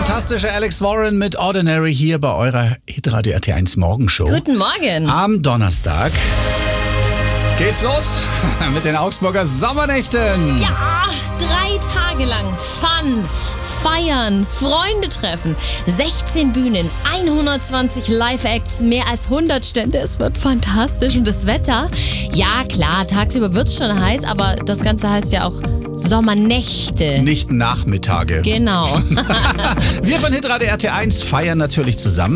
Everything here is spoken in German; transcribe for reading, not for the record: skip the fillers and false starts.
fantastische Alex Warren mit Ordinary hier bei eurer Hitradio RT1 Morgenshow. Guten Morgen. Am Donnerstag geht's los mit den Augsburger Sommernächten. Ja, 3 Tage lang Fun, Feiern, Freunde treffen, 16 Bühnen, 120 Live-Acts, mehr als 100 Stände. Es wird fantastisch. Und das Wetter? Ja, klar, tagsüber wird's schon heiß, aber das Ganze heißt ja auch Sommernächte. Nicht Nachmittage. Genau. Wir von Hitradio RT1 feiern natürlich zusammen.